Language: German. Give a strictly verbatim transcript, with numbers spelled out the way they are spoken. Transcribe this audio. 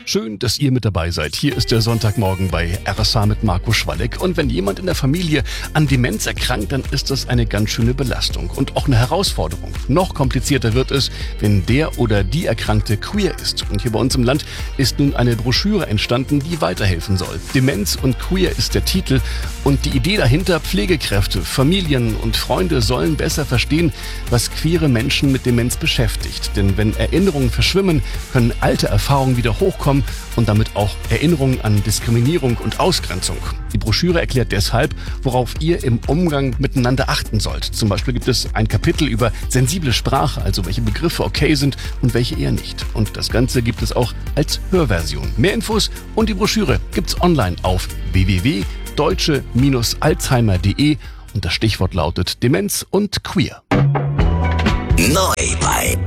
Schön, dass ihr mit dabei seid. Hier ist der Sonntagmorgen bei R S H mit Marco Schwalleck. Und wenn jemand in der Familie an Demenz erkrankt, dann ist das eine ganz schöne Belastung und auch eine Herausforderung. Noch komplizierter wird es, wenn der oder die Erkrankte queer ist. Und hier bei uns im Land ist nun eine Broschüre entstanden, die weiterhelfen soll. Demenz und Queer ist der Titel und die Idee dahinter: Pflegekräfte, Familien und Freunde sollen besser verstehen, was queere Menschen mit Demenz beschäftigt. Denn wenn Erinnerungen verschwimmen, können alte Erfahrungen wieder hochkommen und damit auch Erinnerungen an Diskriminierung und Ausgrenzung. Die Broschüre erklärt deshalb, worauf ihr im Umgang miteinander achten sollt. Zum Beispiel gibt es ein Kapitel über sensible Sprache, also welche Begriffe okay sind und welche eher nicht. Und das Ganze gibt es auch als Hörversion. Mehr Infos und die Broschüre gibt's online auf w w w punkt deutsche Alzheimer punkt de und das Stichwort lautet Demenz und Queer. Neu bei